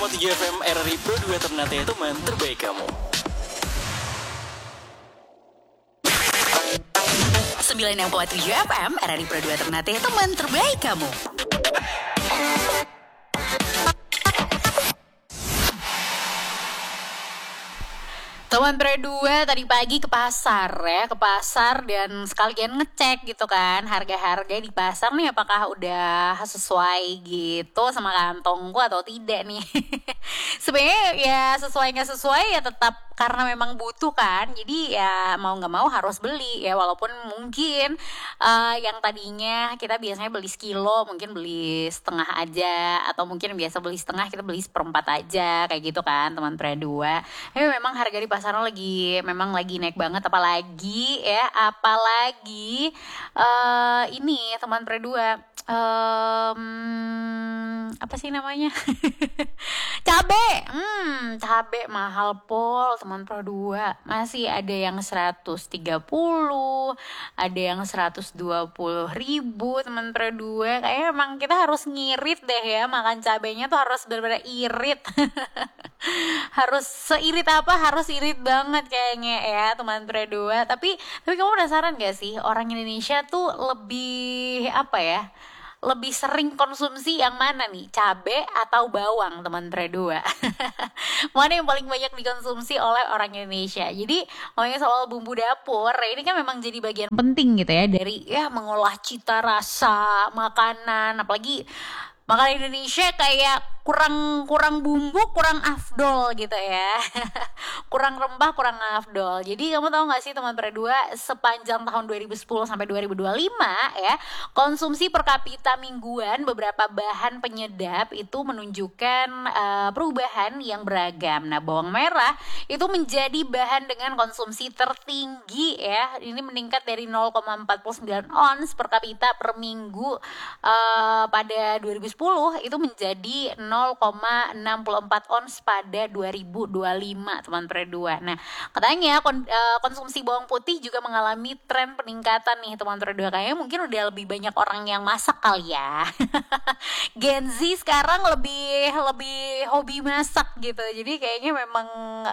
106,3 FM RRI Pro 2 Ternate, teman terbaik kamu. 96,7 FM RRI Pro 2 Ternate, teman terbaik kamu. Teman Pro 2 tadi pagi ke pasar dan sekalian ngecek gitu kan harga-harga di pasar nih apakah udah sesuai gitu sama kantongku atau tidak nih. Sebenarnya ya sesuai nggak sesuai ya tetap karena memang butuh kan, jadi ya mau nggak mau harus beli ya, walaupun mungkin yang tadinya kita biasanya beli sekilo mungkin beli setengah aja, atau mungkin biasa beli setengah kita beli seperempat aja kayak gitu kan teman Pro 2. Tapi memang harga di pasaran memang lagi naik banget, apalagi ini teman Pro 2 apa sih namanya? Cabe mahal pol teman Pro 2. Masih ada yang 130, ada yang 120 ribu teman Pro 2. Kayaknya memang kita harus ngirit deh ya, makan cabenya tuh harus benar-benar irit. Harus seirit apa? Harus irit banget kayaknya ya teman Pro 2. Tapi kamu penasaran gak sih, orang Indonesia tuh lebih lebih sering konsumsi yang mana nih? Cabe atau bawang teman Pro 2? Mana yang paling banyak dikonsumsi oleh orang Indonesia? Jadi ngomongin soal bumbu dapur, ini kan memang jadi bagian penting gitu ya dari mengolah cita rasa makanan, apalagi makanan Indonesia kayak kurang bumbu, kurang afdol gitu ya. Kurang rempah, kurang afdol. Jadi kamu tahu gak sih teman Pro 2, sepanjang tahun 2010 sampai 2025 ya, konsumsi per kapita mingguan beberapa bahan penyedap itu menunjukkan perubahan yang beragam. Nah, bawang merah itu menjadi bahan dengan konsumsi tertinggi ya. Ini meningkat dari 0,49 ons per kapita per minggu pada 2010 itu menjadi 0,64 ons pada 2025 teman Pro 2. Nah, katanya konsumsi bawang putih juga mengalami tren peningkatan nih teman Pro 2. Kayaknya mungkin udah lebih banyak orang yang masak kali ya. Gen Z sekarang lebih hobi masak gitu. Jadi kayaknya memang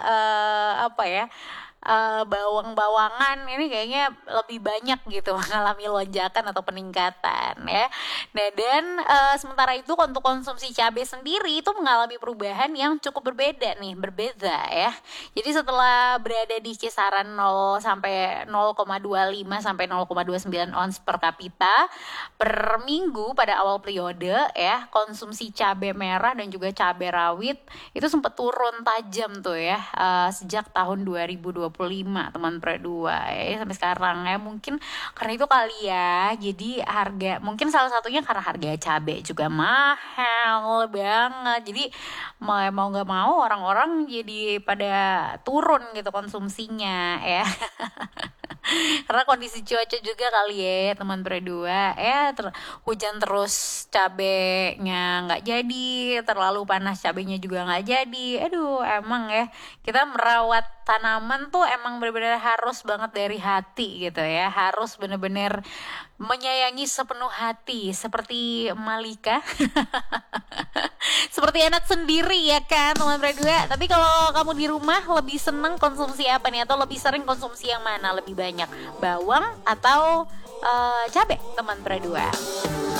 bawang-bawangan ini kayaknya lebih banyak gitu mengalami lonjakan atau peningkatan ya. Nah, dan sementara itu untuk konsumsi cabai sendiri itu mengalami perubahan yang cukup berbeda ya. Jadi setelah berada di kisaran 0 sampai 0,25 sampai 0,29 ons per kapita per minggu pada awal periode ya, konsumsi cabai merah dan juga cabai rawit itu sempat turun tajam tuh ya sejak tahun 2025 teman Pro 2 ya, sampai sekarang ya. Mungkin karena itu kali ya, jadi harga mungkin salah satunya karena harga cabai juga mahal banget, jadi mau nggak mau orang-orang jadi pada turun gitu konsumsinya ya. Karena kondisi cuaca juga kali ya teman Pro 2 ya, hujan terus cabenya nggak jadi, terlalu panas cabenya juga nggak jadi. Aduh, emang ya kita merawat tanaman tuh emang benar-benar harus banget dari hati gitu ya, harus benar-benar menyayangi sepenuh hati seperti Malika. Seperti anak sendiri ya kan teman Pro 2. Tapi kalau kamu di rumah lebih seneng konsumsi apa nih, atau lebih sering konsumsi yang mana lebih banyak, bawang atau cabai teman Pro 2?